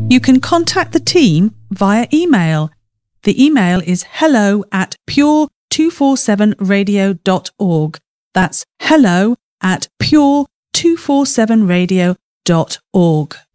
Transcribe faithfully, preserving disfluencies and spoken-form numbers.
You can contact the team via email. The email is hello at pure two forty-seven radio dot org. That's hello at pure two forty-seven radio dot org.